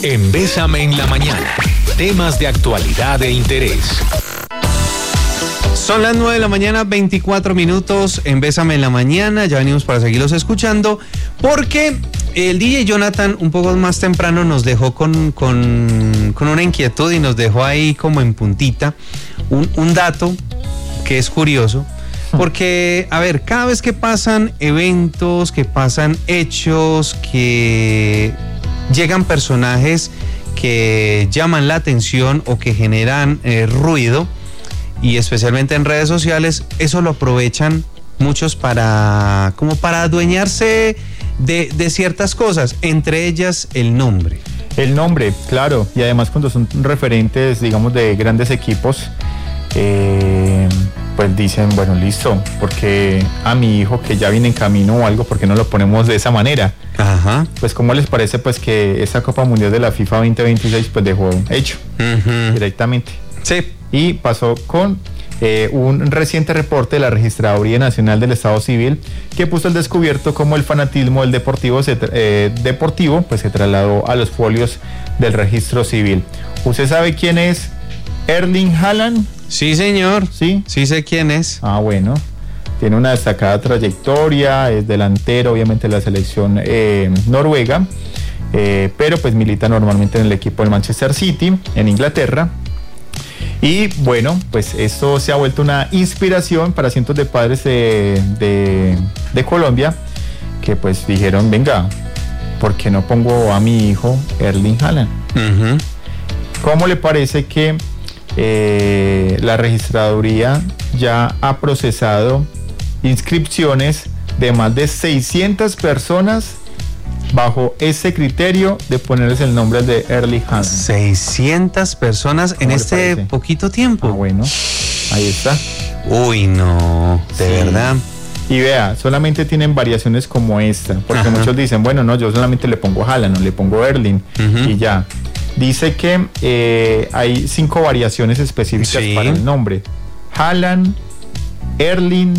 En Bésame en la Mañana, temas de actualidad e interés. Son las 9 de la mañana, 24 minutos en Bésame en la Mañana. Ya venimos para seguirlos escuchando, porque el DJ Jonathan un poco más temprano nos dejó con una inquietud y nos dejó ahí como en puntita un dato que es curioso. Porque, a ver, cada vez que pasan eventos, que pasan hechos, que llegan personajes que llaman la atención o que generan ruido, y especialmente en redes sociales, eso lo aprovechan muchos para adueñarse de ciertas cosas, entre ellas el nombre. El nombre, claro, y además cuando son referentes, digamos, de grandes equipos, pues dicen, bueno, listo, porque a mi hijo que ya viene en camino o algo, ¿por qué no lo ponemos de esa manera? Ajá. Pues ¿cómo les parece pues que esa Copa Mundial de la FIFA 2026 pues dejó hecho directamente? Sí. Y pasó con un reciente reporte de la Registraduría Nacional del Estado Civil que puso al descubierto cómo el fanatismo del deportivo pues se trasladó a los folios del registro civil. ¿Usted sabe quién es Erling Haaland? Sí, señor. ¿Sí? Sí sé quién es. Ah, bueno. Tiene una destacada trayectoria, es delantero, obviamente, de la selección noruega, pero pues milita normalmente en el equipo del Manchester City, en Inglaterra. Y bueno, pues esto se ha vuelto una inspiración para cientos de padres de Colombia que pues dijeron, venga, ¿por qué no pongo a mi hijo Erling Haaland? Uh-huh. ¿Cómo le parece que la registraduría ya ha procesado inscripciones de más de 600 personas bajo ese criterio de ponerles el nombre de Erling Haaland? 600 personas en este poquito tiempo. Ah, bueno, ahí está. Uy, no, de verdad. Y vea, solamente tienen variaciones como esta, porque muchos dicen, bueno, no, yo solamente le pongo Haaland, no le pongo Erling, y ya. Dice que hay 5 variaciones específicas para el nombre: Haaland, Erling,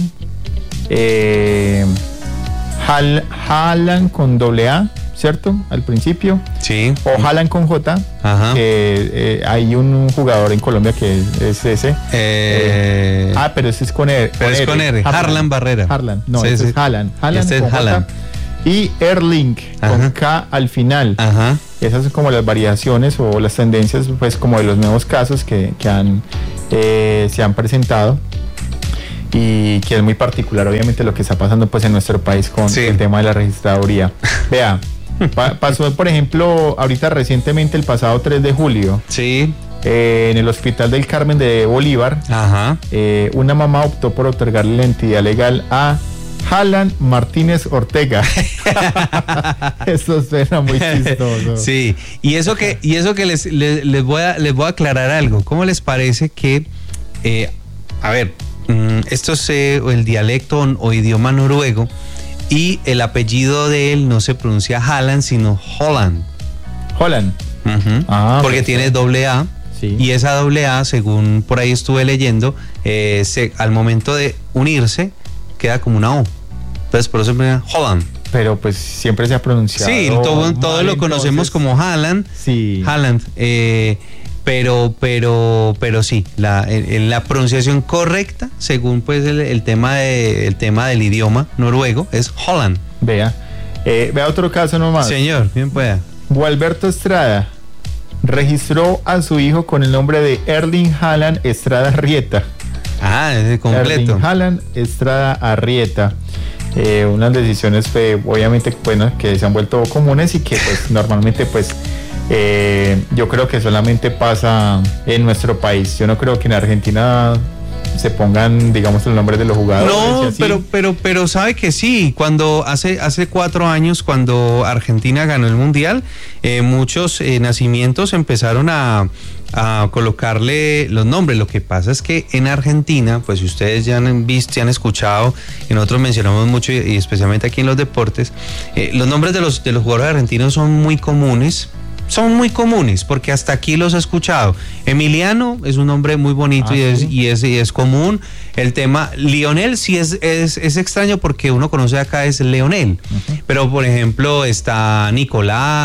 Haaland con doble A, ¿cierto? Al principio. Sí. O Haaland con J. Ajá. Hay un jugador en Colombia que es ese. Pero ese es con R. Pero es con R. Harlan Barrera. Harlan. No, ese es Haaland. Haaland con J. Y Erling con K al final. Ajá. Esas son como las variaciones o las tendencias, pues, como de los nuevos casos que se han presentado, y que es muy particular, obviamente, lo que está pasando pues en nuestro país con el tema de la registraduría. Vea, pasó, por ejemplo, ahorita recientemente, el pasado 3 de julio, en el Hospital del Carmen de Bolívar, una mamá optó por otorgarle la entidad legal a Haaland Martínez Ortega. Eso suena muy chistoso. Sí, y eso que les voy a aclarar algo. ¿Cómo les parece que esto es el dialecto o idioma noruego, y el apellido de él no se pronuncia Haaland, sino Holland? Holland. Porque pues tiene doble A. Sí. Y esa doble A, según por ahí estuve leyendo, al momento de unirse queda como una O. Entonces por eso se pronuncia Holland. Pero pues siempre se ha pronunciado. Sí, todo lo conocemos como Haaland. Sí. Haaland. Pero sí, la pronunciación correcta, según pues el tema del idioma noruego, es Holland. Vea otro caso nomás. Señor, bien pueda. Gualberto Estrada registró a su hijo con el nombre de Erling Haaland Estrada Arrieta. Es completo. Erling Haaland Estrada Arrieta. Unas decisiones obviamente, bueno, que se han vuelto comunes y que pues normalmente pues yo creo que solamente pasa en nuestro país. Yo no creo que en Argentina se pongan, digamos, el nombre de los jugadores. No, pero sabe que sí. Cuando hace 4 años, cuando Argentina ganó el Mundial, muchos nacimientos empezaron a colocarle los nombres. Lo que pasa es que en Argentina, pues si ustedes ya han visto, ya han escuchado, y nosotros mencionamos mucho, y especialmente aquí en los deportes, los nombres de los jugadores argentinos son muy comunes. Porque hasta aquí los he escuchado. Emiliano es un nombre muy bonito y es común. El tema Lionel sí es extraño, porque uno conoce acá es Leonel. Uh-huh. Pero por ejemplo está Nicolás,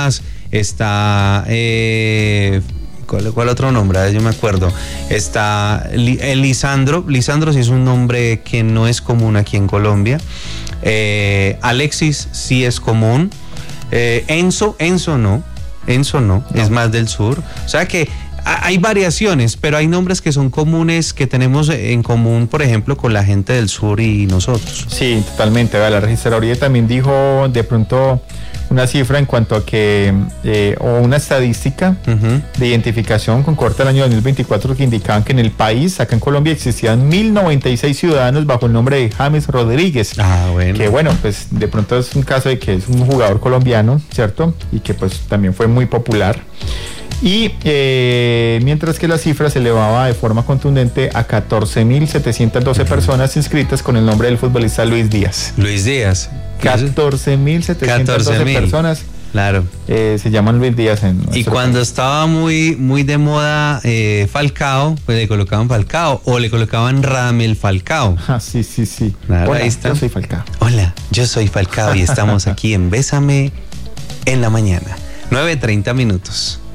está... ¿Cuál otro nombre? Yo me acuerdo. Está Lisandro. Lisandro sí es un nombre que no es común aquí en Colombia. Alexis sí es común. Enzo no, es más del sur. O sea que hay variaciones, pero hay nombres que son comunes, que tenemos en común, por ejemplo, con la gente del sur y nosotros. Sí, totalmente. La registraduría también dijo de pronto una cifra en cuanto a que, o una estadística de identificación con corte al año 2024 que indicaban que en el país, acá en Colombia, existían 1096 ciudadanos bajo el nombre de James Rodríguez. Que bueno, pues de pronto es un caso de que es un jugador colombiano, ¿cierto? Y que pues también fue muy popular. Y mientras que la cifra se elevaba de forma contundente a 14.712 personas inscritas con el nombre del futbolista Luis Díaz. Luis Díaz. 14.712 personas. Claro. Se llaman Luis Díaz en y cuando país. Estaba muy de moda Falcao, pues le colocaban Falcao o le colocaban Radamel Falcao. Sí. Claro, hola, ahí está. Yo soy Falcao. Hola, yo soy Falcao y estamos aquí en Bésame en la mañana. 9:30 minutos.